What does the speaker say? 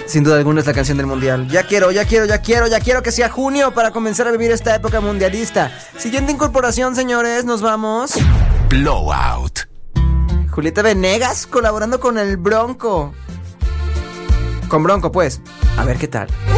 Sin duda alguna es la canción del mundial. Ya quiero que sea junio para comenzar a vivir esta época mundialista. Siguiente incorporación, señores, nos vamos. Blowout. Julieta Venegas colaborando con el Bronco. Con Bronco, pues. A ver qué tal.